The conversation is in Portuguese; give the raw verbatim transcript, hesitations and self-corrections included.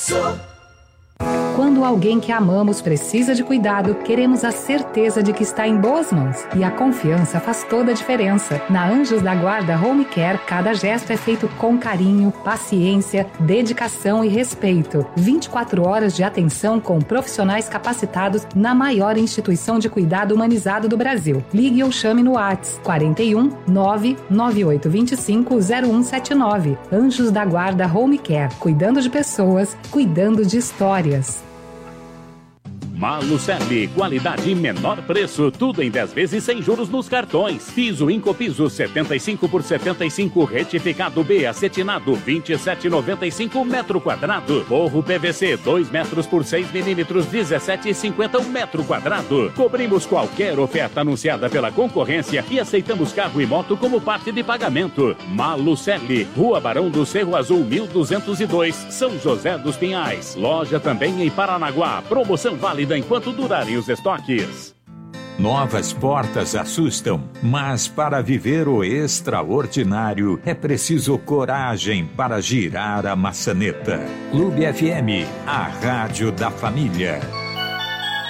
Quando alguém que amamos precisa de cuidado, queremos a certeza de que está em boas mãos. E a confiança faz toda a diferença. Na Anjos da Guarda Home Care, cada gesto é feito com carinho, paciência, dedicação e respeito. vinte e quatro horas de atenção com profissionais capacitados na maior instituição de cuidado humanizado do Brasil. Ligue ou chame no WhatsApp quarenta e um, nove nove oito dois cinco, zero um sete nove. Anjos da Guarda Home Care. Cuidando de pessoas, cuidando de histórias. Malucelli, qualidade e menor preço, tudo em dez vezes sem juros nos cartões. Piso Incopiso setenta e cinco por setenta e cinco, retificado B, acetinado vinte e sete reais e noventa e cinco metro quadrado. Forro P V C dois metros por seis milímetros, dezessete reais e cinquenta um metro quadrado. Cobrimos qualquer oferta anunciada pela concorrência e aceitamos carro e moto como parte de pagamento. Malucelli, Rua Barão do Cerro Azul mil duzentos e dois, São José dos Pinhais. Loja também em Paranaguá. Promoção válida enquanto durarem os estoques. Novas portas assustam, mas para viver o extraordinário é preciso coragem para girar a maçaneta. Clube F M, a rádio da família.